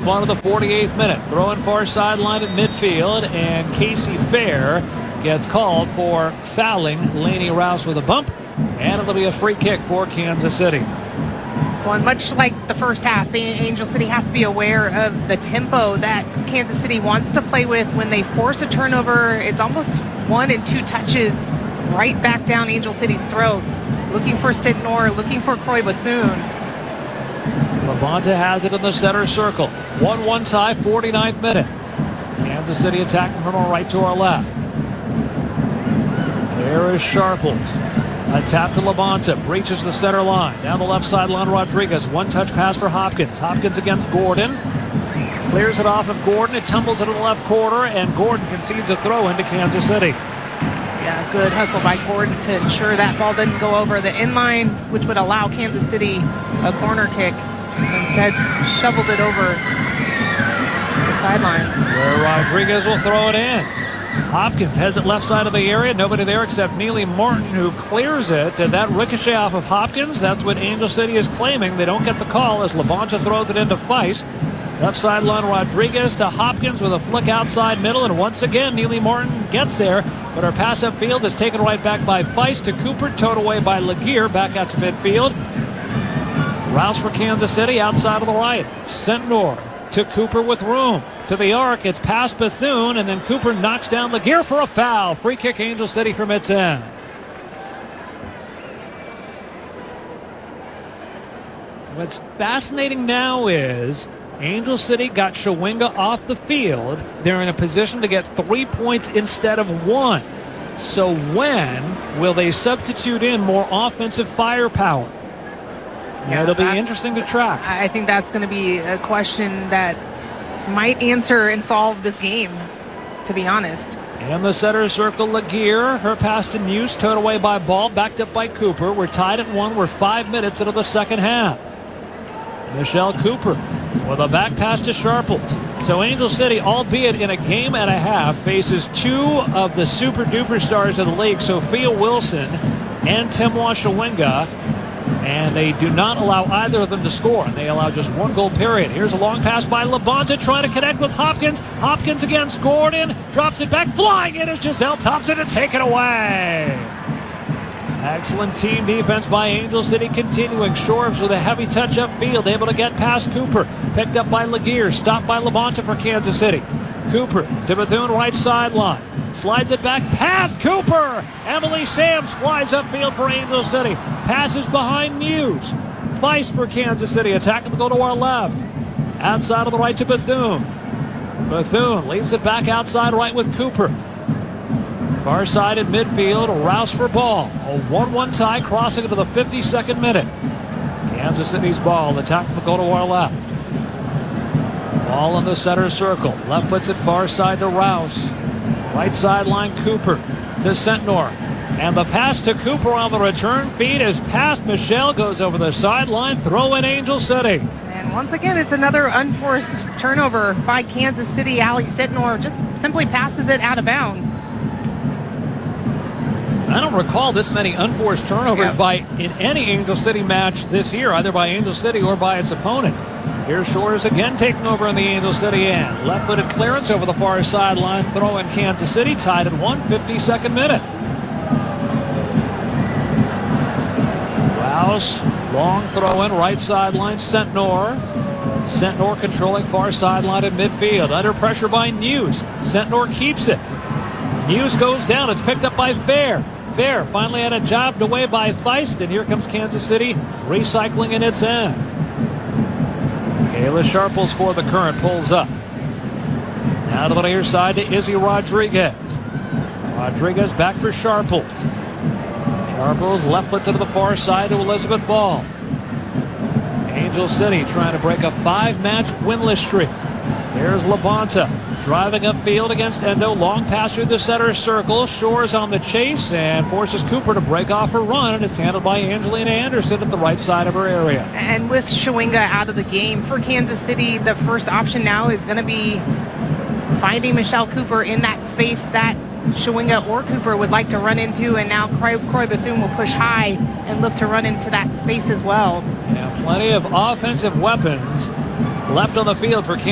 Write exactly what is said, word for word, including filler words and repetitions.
on to the forty-eighth minute. Throwing far sideline at midfield, and Casey Fair gets called for fouling Laney Rouse with a bump, and it'll be a free kick for Kansas City. Well, and much like the first half, Angel City has to be aware of the tempo that Kansas City wants to play with. When they force a turnover, it's almost one and two touches right back down Angel City's throat. Looking for Sitnor, looking for Croy Bethune. Labonte has it in the center circle. one one tie, forty-ninth minute. Kansas City attacking from our right to our left. There is Sharples. A tap to Labonte, breaches the center line. Down the left sideline, Rodriguez. One-touch pass for Hopkins. Hopkins against Gordon. Clears it off of Gordon. It tumbles into the left corner, and Gordon concedes a throw into Kansas City. Yeah, good hustle by Gordon to ensure that ball didn't go over the inline, which would allow Kansas City a corner kick. Instead, shovels it over the sideline. Where Rodriguez will throw it in. Hopkins has it left side of the area. Nobody there except Neely Martin, who clears it. And that ricochet off of Hopkins, that's what Angel City is claiming. They don't get the call as Labonte throws it into Feist. Left sideline, Rodriguez to Hopkins with a flick outside middle. And once again, Neely Martin gets there. But her pass upfield is taken right back by Feist to Cooper, towed away by Laguerre, back out to midfield. Rouse for Kansas City outside of the right. Sentnor to Cooper with room. To the arc, it's past Bethune, and then Cooper knocks down Laguerre for a foul. Free kick Angel City from its end. What's fascinating now is Angel City got Shawinga off the field. They're in a position to get three points instead of one. So when will they substitute in more offensive firepower? Yeah, it'll be interesting to track. I think that's going to be a question that might answer and solve this game, to be honest. In the center circle, Laguerre. Her pass to Muse, towed away by Ball, backed up by Cooper. We're tied at one. We're five minutes into the second half. Michelle Cooper with a back pass to Sharples. So Angel City, albeit in a game and a half, faces two of the super duper stars of the league, Sophia Wilson and Timwa Shawinga. And they do not allow either of them to score. They allow just one goal, period. Here's a long pass by Labonte trying to connect with Hopkins. Hopkins against Gordon. Drops it back. Flying in as Giselle Thompson to take it away. Excellent team defense by Angel City continuing. Shorbs with a heavy touch upfield. Able to get past Cooper. Picked up by Laguerre. Stopped by Labonte for Kansas City. Cooper to Bethune right sideline. Slides it back past Cooper. Emily Sams flies upfield for Angel City. Passes behind Muse. Feist for Kansas City. Attacking to go to our left. Outside of the right to Bethune. Bethune leaves it back outside right with Cooper. Far side at midfield. Rouse for Ball. A one one tie crossing into the fifty-second minute. Kansas City's ball. Attacking to go to our left. Ball in the center circle. Left puts it far side to Rouse. Right sideline, Cooper to Sentnor. And the pass to Cooper on the return feed is past Michelle. Goes over the sideline. Throw in Angel City. And once again, it's another unforced turnover by Kansas City. Ali Sentnor just simply passes it out of bounds. I don't recall this many unforced turnovers yeah. by in any Angel City match this year, either by Angel City or by its opponent. Here's Shores again taking over in the Angel City end. Left-footed clearance over the far sideline. Throw in Kansas City, tied at one, fifty-second minute. Rouse, long throw in, right sideline, Sentnor. Sentnor controlling far sideline at midfield. Under pressure by Muse. Sentnor keeps it. Muse goes down. It's picked up by Fair. Fair finally had a jobbed away by Feist, and here comes Kansas City recycling in its end. Kayla Sharples for the Current pulls up. Now to the near side to Izzy Rodriguez. Rodriguez back for Sharples. Sharples left foot to the far side to Elizabeth Ball. Angel City trying to break a five-match winless streak. Here's Labonte driving upfield against Endo. Long pass through the center circle. Shores on the chase and forces Cooper to break off her run. And it's handled by Angelina Anderson at the right side of her area. And with Shawinga out of the game for Kansas City, the first option now is going to be finding Michelle Cooper in that space that Shawinga or Cooper would like to run into. And now Croy, Croy Bethune will push high and look to run into that space as well. Yeah, plenty of offensive weapons left on the field for Kansas.